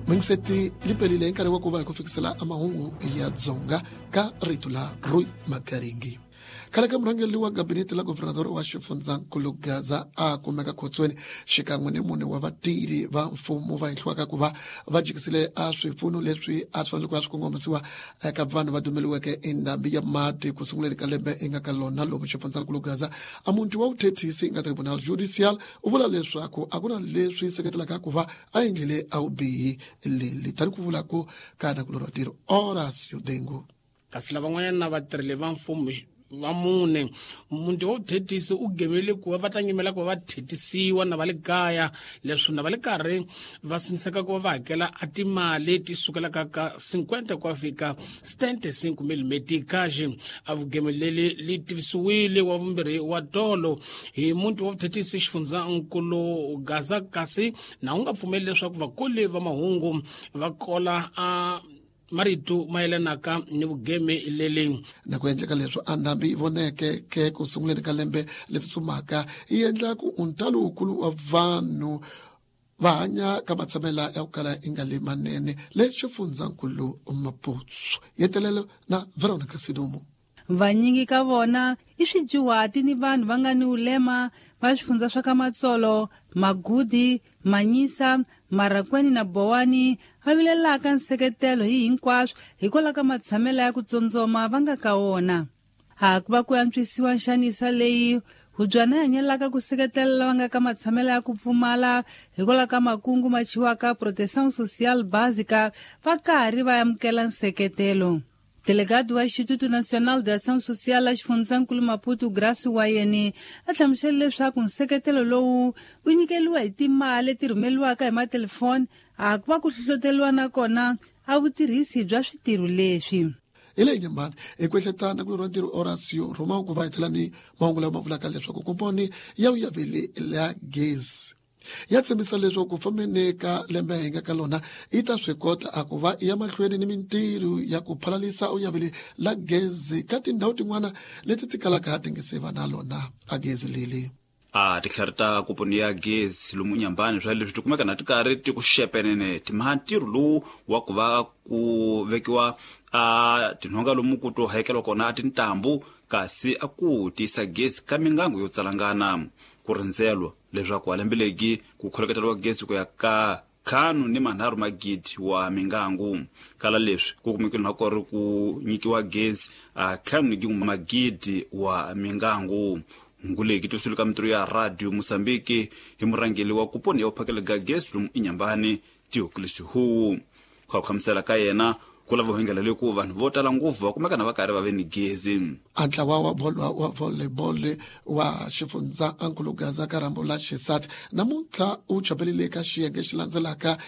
Mingseti lipelile nkari wa kuva kufikisela amahungu ya dzonga ka rito la Rui Makaringi. Kala ka murangeli wa gabinete la governador wa xifundzakulu Gaza a kumeka khotsweni xikan'we ni mune wa vatirhi va mfumo va hihliwaka ku va va jikisile a swipfuno leswi a swi fanele ku ya swi kongomisiwa eka vanhu va dumeliweke endhambi ya mati ku sunguleni ka lembe eka ka lona lomu xifundzakulu Gaza. A munti wa vuthethisi nga tribunal judicial u vula leswaku a ku na leswi seketelaka ku va a endlele a vubihi leli tani ku vulako ka nakulo ra ntirho Horacio Dengu. Kasi lava n'wanyana vatirhi va mfumo va mune munti wo thethisi u gemele ku va ta nyimela ku va thethisiwa na va le kaya leswi na va le karhi va siniseka ku va hakela a timali ti sukelaka ka 50 ku fika 75 mm kaje a vugemeleli li tivisiwile wa vumbirhi wa tolo hi munti wo thethisi xifundzakulu Gaza kasi na u nga pfumeli leswaku vakoli va mahungu va kola a maritu mayelanaka ni vugeme leli na ku endleka leswi andhambi voneke ke ku sunguleni ka lembe leswi tsumaka yi endla ku untalo ukulu wa vanhu va hanya ka matsamela ya ku kala inga le manene le xifundzakulu Maputo. Yetelelo na Veronica Sidumo. Vanyingi ka vona I swijuwati ni vanhu va nga ni ulema va swifundza swa ka Matsolo, Magudi, Manyisa, Marakweni na Bowani va vilelaka nseketelo hi hinkwaswo hikola ka matshamela ya ku tsondzoma va nga ka wona. Haku va ku antswisiwa nxanisa leyi Hudyana hanyelaka ku seketela lava nga ka matshamela ya ku pfumala hikola ka makungu ma chiwaka proteção social básica va karhi va amukela nseketelo. Delegado wa Instituto Nacional de Ação Social a xifundzakulu Maputo Grace Wayene a hlamusele leswaku nseketelo lowu u nyikeliwa hi timali leti rhumeliwaka hi matelefoni a ku va ku hlohloteliwa na kona a vutirhisi bya switirho leswi. Ile nyambani ekwehletana ku ntirho Horacio Roma ku va hethelani mahungu lama vulaka leswaku komponi ya vele la gezi ya tshembisa leswaku fameneka lembe hinga ka lona yi ta swi kota a ku va ya mahlweni ni mintirho ya ku phalalisa u yavele la gezi ka tindhawu tin'wana leti ti kalaka ti nga se va na lona a gezi leli. Tikharita kuponi ya gezi lomu nyambani swa leswi tikumeka na tikari ti ku xepenene timha ntirho lowu wa ku va ku vekiwa tinhonga lomu ku to hakelwa kona tintambu kasi a ku tisa gezi ka mingangu yo tsalangana ku rindzelwa leswaku alembelegi ku kholoketeriwa gezi ku ya ka 5 magidi wa mingangu kala leswi ku kumekile na ku ri ku nyikiwa gezi 5 magidi wa mingangu. Nguleki tusulika mitro ya radio Mozambique hi murangeli wa kuponi ya uphakele ga gezi lomu inyambani Tiokulisi hu kwa khamsela ka yena ku lava hengela leku vanhu vo tala nguvu va kumeka na va karhi va ve ni gezi. Antlawa wa volleyball wa xifundzakulu Gaza Karambula Xisati namuntlha u chapelile ka xiyenge xi landzelaka